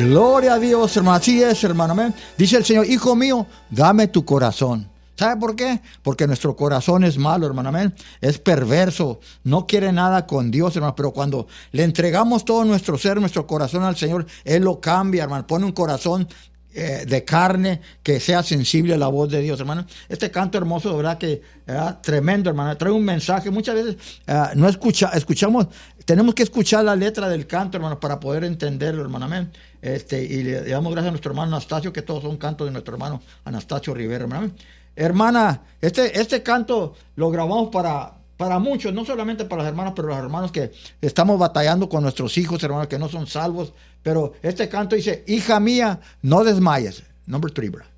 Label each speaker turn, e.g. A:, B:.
A: Gloria a Dios, hermano. Así es, hermano. Amén. Dice el Señor, hijo mío, dame tu corazón. ¿Sabe por qué? Porque nuestro corazón es malo, hermano. Amén. Es perverso. No quiere nada con Dios, hermano. Pero cuando le entregamos todo nuestro ser, nuestro corazón al Señor, Él lo cambia, hermano. Pone un corazón de carne que sea sensible a la voz de Dios, hermano. Este canto hermoso, de verdad que tremendo, hermano. Trae un mensaje. Muchas veces no escuchamos, tenemos que escuchar la letra del canto, hermano, para poder entenderlo, hermano. Amén. Y le damos gracias a nuestro hermano Anastasio, que todos son cantos de nuestro hermano Anastasio Rivera, hermano. Hermana, este canto lo grabamos para muchos, no solamente para los hermanos, pero los hermanos que estamos batallando con nuestros hijos, hermanos, que no son salvos. Pero este canto dice, hija mía, no desmayes. Number 3, bro.